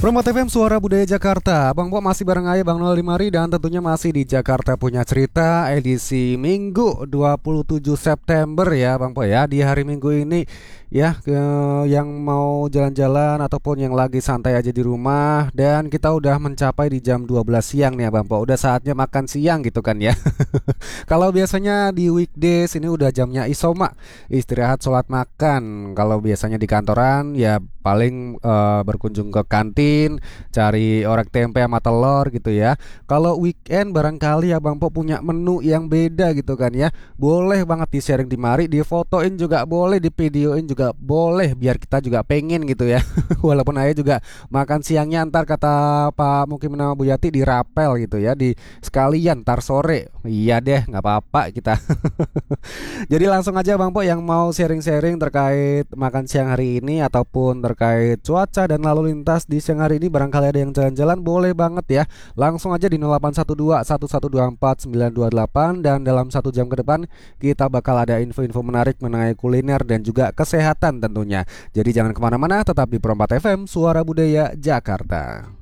Promo FM Suara Budaya Jakarta. Bang Po masih bareng aja Bang Noel Limari dan tentunya masih di Jakarta Punya Cerita edisi Minggu 27 September ya Bang Po ya. Di hari Minggu ini ya yang mau jalan-jalan ataupun yang lagi santai aja di rumah, dan kita udah mencapai di jam 12 siang nih ya Bang Po. Udah saatnya makan siang gitu kan ya. Kalau biasanya di weekdays ini udah jamnya isoma, istirahat sholat makan. Kalau biasanya di kantoran ya paling berkunjung ke kantin, cari orek tempe sama telur gitu ya. Kalau weekend barangkali ya Bang Po punya menu yang beda gitu kan ya. Boleh banget di-sharing di mari, di-fotoin juga boleh, di-videoin juga boleh, biar kita juga pengen gitu ya. Walaupun ayah juga makan siangnya ntar kata Pak Mukim nama Bu Yati dirapel gitu ya, di sekalian ntar sore. Iya deh, nggak apa-apa kita. Jadi langsung aja Bang Po yang mau sharing-sharing terkait makan siang hari ini ataupun terkait cuaca dan lalu lintas di siang hari ini, barangkali ada yang jalan-jalan, boleh banget ya. Langsung aja di 0812 1124 928, dan dalam 1 jam ke depan kita bakal ada info-info menarik mengenai kuliner dan juga kesehatan tentunya. Jadi jangan kemana-mana, tetap di Perompat FM Suara Budaya Jakarta.